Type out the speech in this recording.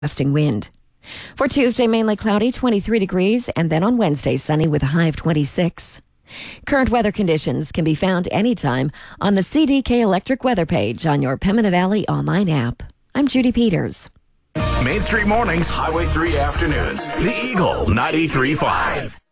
Gusting wind. For Tuesday, mainly cloudy, 23 degrees, and then on Wednesday, sunny with a high of 26. Current weather conditions can be found anytime on the CDK Electric Weather page on your Pembina Valley online app. I'm Judy Peters. Main Street Mornings, Highway 3 Afternoons. The Eagle 93.5.